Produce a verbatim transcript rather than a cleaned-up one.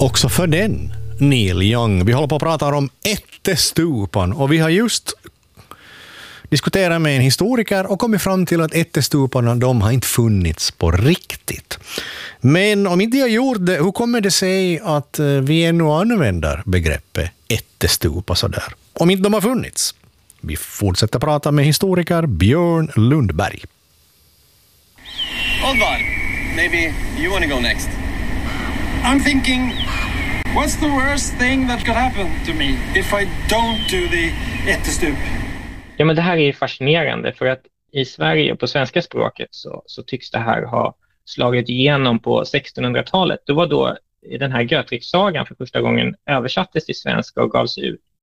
också för den, Neil Young. Vi håller på att prata om ättestupan och vi har just diskuterat med en historiker och kommit fram till att ättestuparna, de har inte funnits på riktigt. Men om inte jag gjort det, hur kommer det sig att vi ännu använder begreppet ättestupa så där? Om inte de har funnits. Vi fortsätter prata med historiker Björn Lundberg. Hold on. Maybe you want to go next. I'm thinking, what's the worst thing that could happen to me if I don't do the ättestup? Ja, men det här är fascinerande för att i Sverige och på svenska språket så, så tycks det här ha slagit igenom på sextonhundratalet. Det var då den här Götriksagan för första gången översattes till svenska och gavs ut